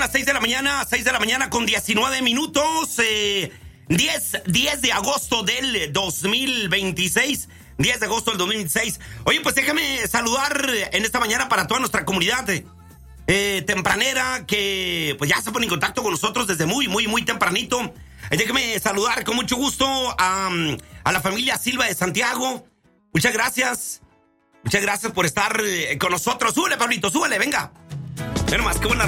las 6 de la mañana con 19 minutos. 10 de agosto del 2026. 10 de agosto del 2026. Oye, pues déjame saludar en esta mañana para toda nuestra comunidad tempranera que pues ya se pone en contacto con nosotros desde muy tempranito. Déjame saludar con mucho gusto a la familia Silva de Santiago. Muchas gracias. Muchas gracias por estar con nosotros. Súbele, Pablito, súbele, venga. Pero más, qué buena